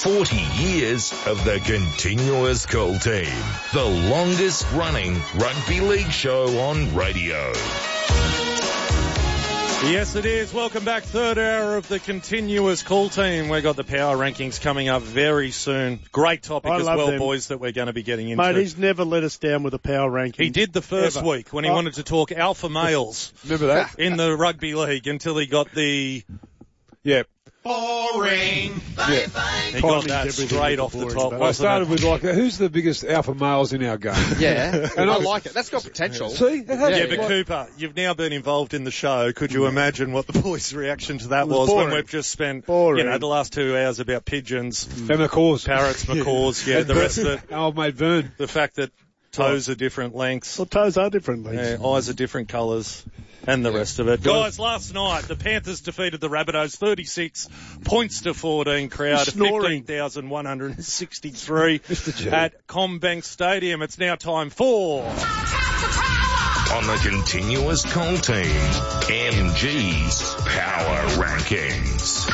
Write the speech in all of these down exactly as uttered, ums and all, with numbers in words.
forty years of the continuous call team. The longest running rugby league show on radio. Yes, it is. Welcome back. Third hour of the continuous call team. We've got the power rankings coming up very soon. Great topic I as love well, them. boys, that we're going to be getting into. Mate, he's never let us down with a power ranking. He did the first Ever. week when he Oh. wanted to talk alpha males Remember that? in the rugby league until he got the... Yeah. Boring. Yeah. He got Timing's that everything straight with off the the boring top, stuff. I wasn't started it? with like, who's the biggest alpha males in our game? Yeah, And I I- like it. That's got potential. See? It has Yeah, it. but Like- Cooper, you've now been involved in the show. Could you imagine what the boys' reaction to that was was, when boring. we've just spent, Boring. you know, the last two hours about pigeons, And of course. parrots, macaws, yeah, And the rest of it, Our old mate Vern. the fact that toes are different lengths, Well, toes are different, Lee. yeah, eyes are different colours, and the rest of it. Guys, last night, the Panthers defeated the Rabbitohs thirty-six points to fourteen, crowd of Snoring. fifteen thousand one hundred sixty-three Mister G. at Combank Stadium. It's now time for... On the continuous call team, M G's Power Rankings.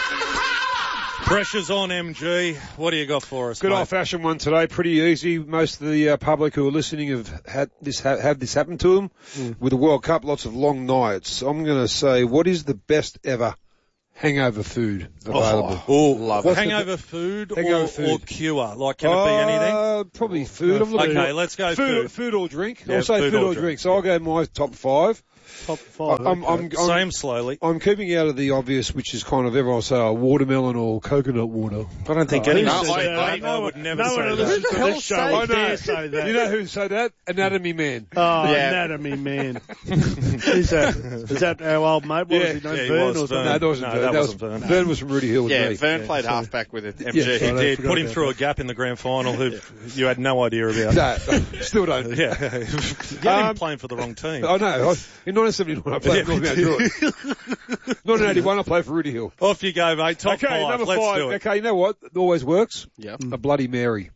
Pressure's on, M G. What do you got for us, Good mate? old-fashioned one today, pretty easy. Most of the uh, public who are listening have had this ha- have this happen to them Mm. with the World Cup. Lots of long nights. I'm going to say, what is the best ever hangover food available? Oh, Love What's hangover food, Hangover or, food. or cure? Like, can it be anything? Uh, probably food. I'm looking Okay, at- let's go food. food. Food or drink. Yeah, I'll say food food, or or drink. drink. So I'll go my top five. Top five. I'm, I'm, okay. I'm, Same slowly. I'm keeping out of the obvious, which is kind of everyone will say, oh, watermelon or coconut water. I don't think Oh, anyone who said said that. that? I No would one- never no say one who that. listens to hell this show say would that? dare say that. You know who said that? Anatomy Man. Oh, Yeah. anatomy man. Is that, is that our old mate? What Yeah. was he named? Yeah, he Vern was or something? Vern. No, that wasn't No, Vern. that That wasn't was, Vern. Vern was from Rudy Hill with Yeah, me. Vern Yeah, played so- halfback with it. M G. Yeah, He so- did. forgot Put him about through that. a gap in the grand final who you had no idea about. No, still don't. Yeah. You had Um, him playing for the wrong team. I know. I, in nineteen seventy-nine, I played Yeah, for North Mount Druitt. nineteen eighty-one, I played for Rudy Hill. Off you go, mate. Top Okay, five. number Let's five. do it. Okay, you know what? It always works. Yep. A Bloody Mary.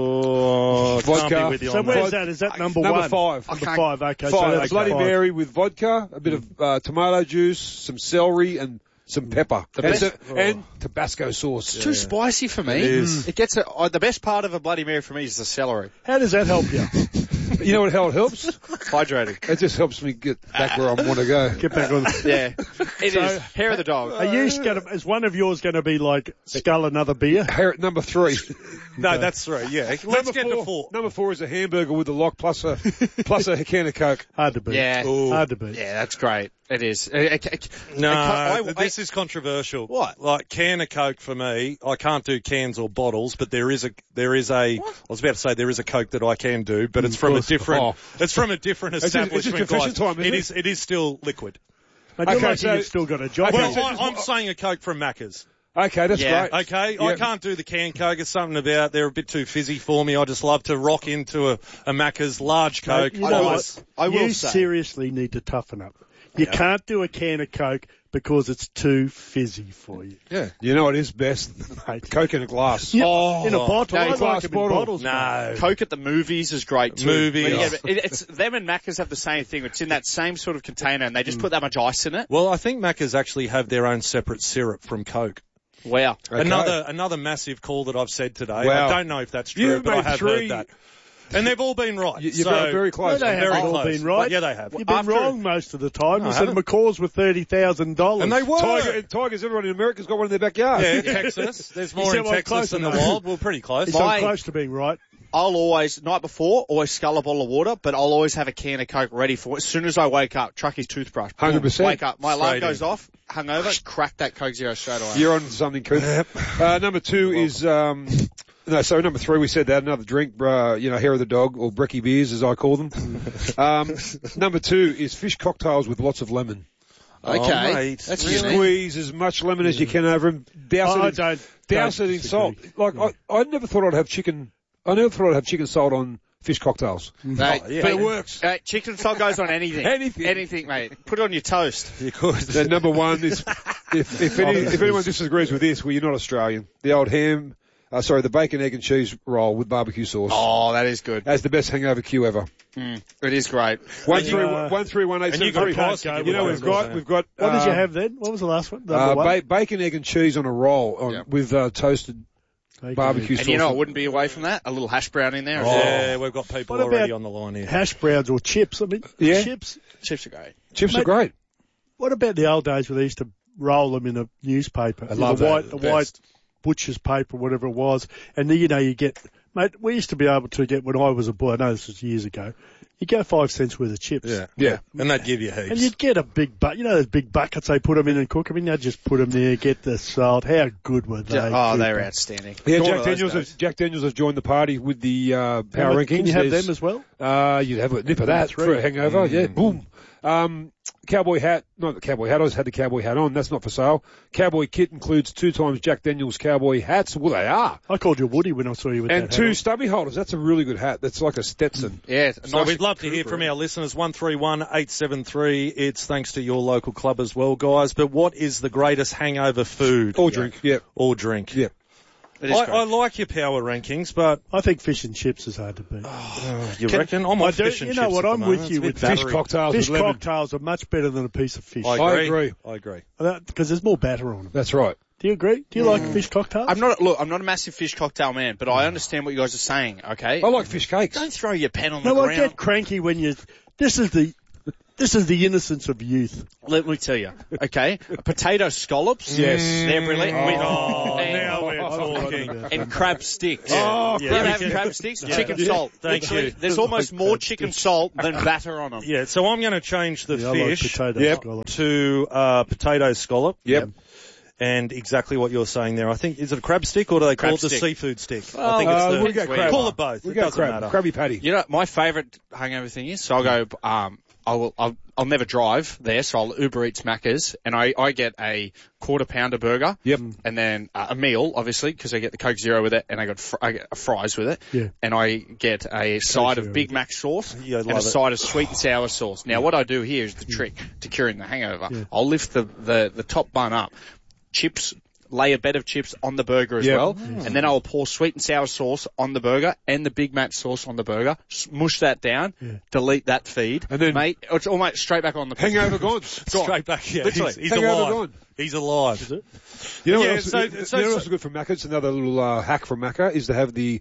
Oh, can't be Vodka. with you So on where's that. that? Is that number, Number one? five. Number Okay. five, okay. Five. So a that's Bloody five. Mary with vodka, a bit of uh, tomato juice, some celery, and some pepper. And, best- so- and Tabasco sauce. Too spicy for me. It is. It gets a, uh, the best part of a Bloody Mary for me is the celery. How does that help you? You know what how it helps? Hydrating. It just helps me get back where I want to go. Get back on. Yeah. It So- is. Hair of the dog. Are you going to, is one of yours going to be like scull another beer? Here at number three. No, that's three. Yeah. Let's number get four, to four. Number four is a hamburger with a lock plus a plus a can of Coke. Hard to beat. Yeah. Ooh. Hard to beat. Yeah, that's great. It is. Uh, uh, uh, No, I- I- this is controversial. What? Like can of Coke for me, I can't do cans or bottles, but there is a there is a. I was about to say there is a Coke that I can do, but it's from a course. different. Oh. It's from a different just- it's just establishment. confession guys. time, isn't it it? is. It is still liquid. I do Okay, like so- you've still got a job. Okay, Well, so I, just- I'm saying a Coke from Macca's. Okay, that's Yeah. great. Okay, I Yeah. can't do the can Coke. It's something about they're a bit too fizzy for me. I just love to rock into a, a Macca's large Coke. You know was- what? I will you say- seriously need to toughen up. You can't do a can of Coke because it's too fizzy for you. Yeah. You know what is best? Mate. Coke in a glass. Yeah, Oh. in a bottle. No, I glass like them in bottle. bottles. No. Coke at the movies is great too. Movies. But yeah, but it, it's them and Macca's have the same thing. It's in that same sort of container, and they just put that much ice in it. Well, I think Macca's actually have their own separate syrup from Coke. Wow. Okay. Another another massive call that I've said today. Wow. I don't know if that's true, You've but I made have three- heard that. And they've all been right. You- You're so, very, very close. No, they very haven't all close. been right. Yeah, they have. You've been After- wrong most of the time. No, you I said haven't. McCaw's were thirty thousand dollars. And they were. Tiger, Tigers, everyone in America's got one in their backyard. Yeah, Texas. There's more said in we're Texas close than the enough. wild. We're pretty close. So My- close to being right. I'll always, night before, always scull a bottle of water, but I'll always have a can of Coke ready for as soon as I wake up. Trucky's toothbrush. one hundred percent. Wake up. My alarm Straight goes in. off, hungover, crack that Coke Zero straight away. You're on to something, Coop. Uh, number two is, um, no, so number three, we said that, another drink, uh, you know, hair of the dog, or brekkie beers, as I call them. um, number two is fish cocktails with lots of lemon. Okay. Oh, mate. That's You unique. squeeze as much lemon as you can over them. Douse I it in, don't. douse don't it in salt. disagree. Like, I, I never thought I'd have chicken, I never thought I'd have chicken salt on fish cocktails. Mate, Oh, yeah. But it works. Uh, chicken salt goes on anything. Anything. Anything, mate. Put it on your toast. You could. Then number one is, if, if, any, if anyone disagrees with this, well, you're not Australian. The old ham, uh, sorry, the bacon, egg and cheese roll with barbecue sauce. Oh, that is good. That's the best hangover cue ever. Mm, it is great. One And you, three uh, one three one eight and you seven got three. a price to You give You know away we've as got well, we've got. What did you um, have then? What was the last one? Number Uh, one? ba- bacon, egg and cheese on a roll on, Yeah. with uh, toasted barbecue And sauce. you know, I wouldn't be away from that. A little hash brown in there. Oh, as well. yeah, we've got people What already about on the line here. Hash browns or chips. I mean, Yeah. chips. Chips are great. Chips Mate, are great. What about the old days where they used to roll them in a newspaper? I love the that. white, The the best. white butcher's paper, whatever it was. And then, you know, you get, mate, we used to be able to get, when I was a boy, I know this was years ago, you go five cents worth of chips. Yeah. Yeah. And they'd give you heaps. And you'd get a big bucket, you know those big buckets they put them in and cook them in? They'd just put them there, get the salt. How good were they? Oh, they were Cooper? outstanding. Yeah, Gone Jack are those Daniels, days. has, Jack Daniels has joined the party with the uh, power rankings. Can you have There's- them as well? Uh, you'd have a nip of that Three. for a hangover. Yeah, boom. Um, cowboy hat, not the cowboy hat, I always had the cowboy hat on. That's not for sale. Cowboy kit includes two times Jack Daniels cowboy hats. Well, they are. I called you Woody when I saw you with And that two hat on. stubby holders. That's a really good hat. That's like a Stetson. Yeah. So nice we'd love to hear from our listeners, one three one eight seven three. It's thanks to your local club as well, guys. But what is the greatest hangover food? Or drink, yeah. Or drink. Yeah. It is I, great. I like your power rankings, but I think fish and chips is hard to beat. you Can- reckon? I'm I on do- fish and you know chips what, at the I'm moment. with you It's a with bit that. Fish battery. cocktails Fish with lemon. cocktails are much better than a piece of fish. I I agree. agree. I agree. Because there's more batter on them. That's right. Do you agree? Do you like fish cocktails? I'm not, look, I'm not a massive fish cocktail man, but I understand what you guys are saying, okay? I like fish cakes. Don't throw your pen on No, the I ground. get cranky when you. This is the. This is the innocence of youth. Let me tell you, okay? Potato scallops. Yes. They're brilliant. Oh, With, and, now we're I forgot talking. about and crab sticks. Oh, you ever crab have crab sticks? Yeah. Chicken Yeah. salt. Thank Literally, you. There's almost Like more crab chicken salt than batter on them. Yeah, so I'm going to change the Yeah, I like fish potato Yep. scallop. to uh, potato scallop. Yep. And exactly what you're saying there. I think, is it a crab stick or do they call Crab it the stick. seafood stick? I think Uh, it's the, we go crab. call it both. We it go doesn't crab. matter. Krabby Patty. You know, my favourite hangover thing is, so I'll go, um, I will, I'll, I'll never drive there, so I'll Uber Eats Macca's, and I, I get a quarter pounder burger. Yep. And then uh, a meal, obviously, because I get the Coke Zero with it, and I got fr- I get fries with it. Yeah. And I get a side Zero. of Big Mac sauce Yeah, I and a love it. side of sweet and sour sauce. Now, what I do here is the trick to curing the hangover. Yeah. I'll lift the, the, the top bun up, chips, lay a bed of chips on the burger as Yep. well, and then I'll pour sweet and sour sauce on the burger and the Big Mac sauce on the burger, smush that down, delete that feed, And then- mate, it's almost straight back on the Hangover gone. Gone. Straight back, yeah. Literally. He's, he's Hangover alive. gone. He's alive. You know what Yeah, else, so- you so- know what so- else is good from Macca's? Another little uh, hack from Macca is to have the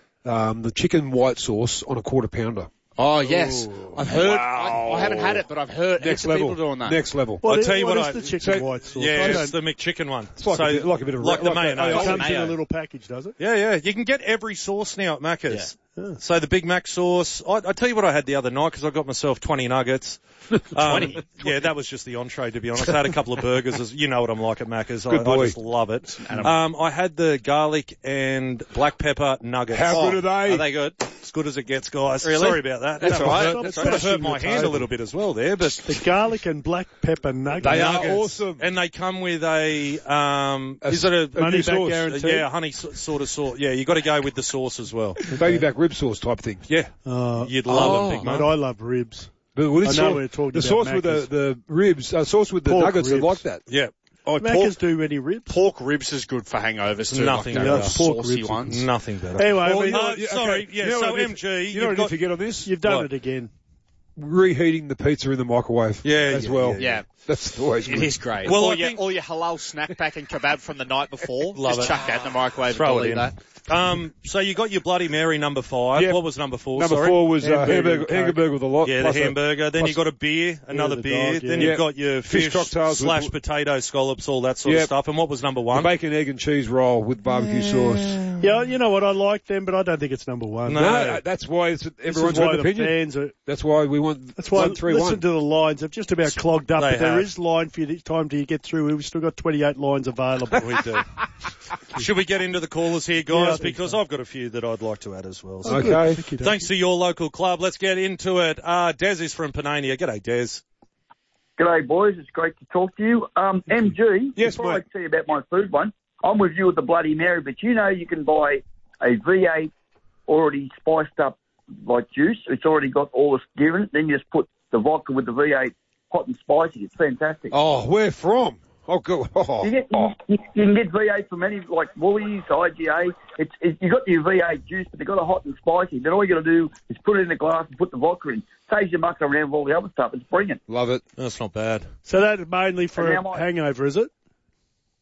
um, the chicken white sauce on a quarter pounder. Oh yes, I've heard. I, I haven't had it, but I've heard Next heaps of level. people doing that. Next level. What I'll is- tell you what is I- the chicken so- white sauce? Yeah, I it's don't- the McChicken one. It's like, so, a, bit, like a bit of like the like that- mayonnaise. it comes Yeah. in a little package, does it? Yeah, yeah. You can get every sauce now at Macca's. So the Big Mac sauce. I, I tell you what I had the other night because I got myself twenty nuggets. twenty? Um, yeah, that was just the entree, to be honest. I had a couple of burgers. As, you know what I'm like at Macca's. I, Good I boy. just love it. Um, I had the garlic and black pepper nuggets. How Oh, good are they? Are they good? As good as it gets, guys. Really? Sorry about that. That's that all right. Hurt, That's sort of all right. hurt my hand a little bit as well there, but The garlic and black pepper nuggets. They are nuggets. awesome. And they come with a, um, A is it a, a money new back sauce. guarantee. yeah, honey s- sort of sauce. Yeah, you got to go with the sauce as well. Baby back rib sauce type thing. Yeah. Uh, You'd love Oh, it, Big mate, Mum. I love ribs. But with this I know sauce, we're talking the about sauce with the, Macca's. the ribs, uh, sauce with the Pork nuggets are ribs. like that. Yeah. Oh, Macca's pork, do any ribs? pork ribs is good for hangovers too. Nothing like better. those Pork saucy ribs are ones. Nothing better. Anyway, I Well, mean, you know Uh, what, yeah, sorry, okay. yeah, You know so what I need- M G, You know you've what I need got- to forget on this? you've done What? it again. Reheating the pizza in the microwave. Yeah, as yeah, well. yeah, Yeah. That's always It good. is great. Well, or, I your, think- or your halal snack pack and kebab from the night before. Love Just it. chuck that in the microwave Throw and it delete in. that. Um, so you got your Bloody Mary number five. Yep. What was number four? Number Sorry. four was uh, Hamburger hamburger, and Coke. hamburger with a lot. Yeah, the plus a- hamburger. Then plus- you got a beer, another the beer. dog, Then yeah. you've got your Fish fish, cocktails with- slash potato scallops, all that sort Yep. of stuff. And what was number the one? bacon, egg and cheese roll with barbecue sauce. Yeah, you know what? I like them, but I don't think it's number one. No. No, that's why it's, This everyone's is why got an the opinion. fans are. That's why we want That's why one, three, listen one. to the lines. They've just about clogged up, They but there have. is line for you each time till you get through. We've still got twenty-eight lines available. We do. Should we get into the callers here, Yeah, I guys? think because so. I've got a few that I'd like to add as well. So. Okay. Thank you, Dave. Thanks to your local club. Let's get into it. Uh, Des is from Panania. G'day, Des. G'day, boys. It's great to talk to you. Um, M G, Yes, before mate. I tell you about my food one, I'm with you with the Bloody Mary, but you know you can buy a V eight already spiced up like juice. It's already got all this gear in it. Then you just put the vodka with the V eight hot and spicy. It's fantastic. Oh, where from? Oh, go. Oh, You, get, oh. you, you can get V eight from any, like Woolies, I G A. It's, it's, you got your V eight juice, but they've got a hot and spicy. Then all you got to do is put it in a glass and put the vodka in. Saves you mucking around with all the other stuff. It's brilliant. Love it. That's not bad. So that's mainly for And a now my- hangover, is it?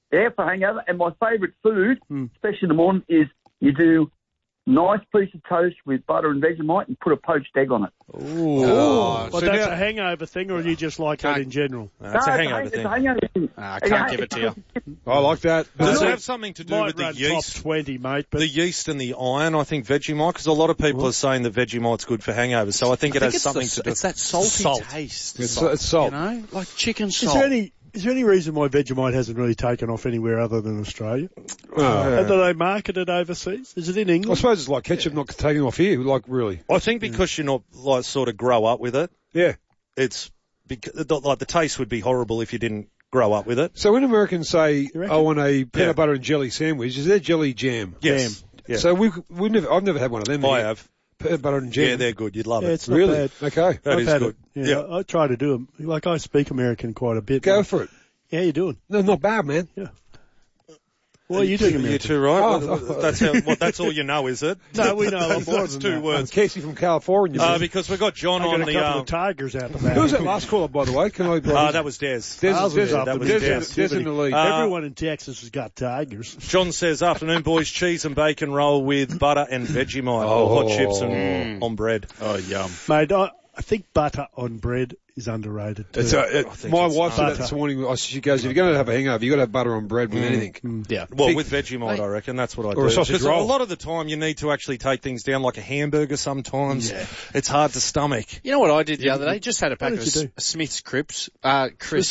Yeah, for hangover. And my favourite food, Mm. especially in the morning, is you do nice piece of toast with butter and Vegemite and put a poached egg on it. Ooh. Oh, Well, so that's now- a hangover thing, or you just like that Can't- in general? No, it's No, a it's hangover it's thing. a hangover thing. Ah, I can't give it to you. I like that. Does Does it it- have something to do Might with the run yeast? top twenty, mate. But The yeast and the iron, I think, Vegemite, because a lot of people are saying that Vegemite's good for hangovers. So I think it I think has it's something the, to do. It's that salty Salt. taste. It's, it's salt. You know, like chicken is salt. there any is there any reason why Vegemite hasn't really taken off anywhere other than Australia? Oh. And do they market it overseas? Is it in I England? suppose it's like ketchup not taking off here, like really. I think because you're not, like, sort of grow up with it, Yeah. it's, because, like, the taste would be horrible if you didn't grow up with it. So when Americans say, reckon? I want a peanut Yeah. butter and jelly sandwich, is there jelly jam? Yes. Yeah. So we we never I've never had one of them. I yet. have. Peanut butter and jam. Yeah, they're good. You'd love Yeah, it. it's not really bad. okay. That I've is had good. it. Yeah, Yeah. I try to do them. Like I speak American quite a bit. Go mate. for it. How you doing? No, not bad, man. What are you doing You American? too, right? Oh, Well, oh. that's how, well, that's all you know, is it? No, we know a lot more That's than two that. I'm words. Casey from California. Uh, man. because we've got John I got on a the, couple um, of tigers out the back. Who was that last caller, by the way? Can I? uh, that was Des. Des, Ours Des, was Des, up that in was the Des, Des. Des in the lead. Uh, Everyone in Texas has got tigers. John says, afternoon, boys, cheese and bacon roll with butter and Vegemite. Oh. Or hot chips and on bread. Oh, yum. Mate, I, I think butter on bread is underrated too. It's a, it, I think my it's wife said that butter. this morning. I- She goes, if you're going to have a hangover, you've got to have butter on bread with anything. Yeah. Well, Think- with Vegemite, I reckon. That's what I do. Or a sausage 'Cause roll. a lot of the time, you need to actually take things down like a hamburger sometimes. It's hard to stomach. You know what I did the other day? Just had a pack did of you do? S- Smith's crisps, uh, crisps.